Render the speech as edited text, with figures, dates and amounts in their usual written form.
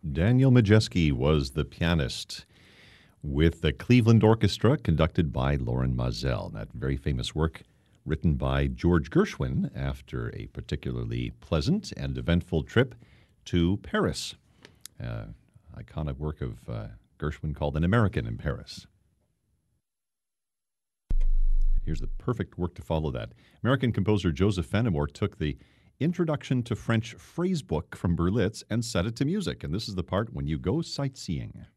Daniel Majeski was the pianist with the Cleveland Orchestra, conducted by Lorin Maazel. That very famous work written by George Gershwin after a particularly pleasant and eventful trip to Paris. Iconic work of Gershwin called An American in Paris. Here's the perfect work to follow that. American composer Joseph Fenimore took the Introduction to French phrase book from Berlitz and set it to music. And this is the part when you go sightseeing.